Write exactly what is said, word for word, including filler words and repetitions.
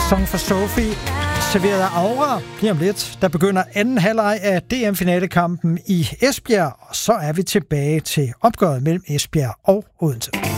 Song for Sophie, serveret af Aura lige om lidt. Der begynder anden halvleg af D M-finalekampen i Esbjerg, og så er vi tilbage til opgøret mellem Esbjerg og Odense.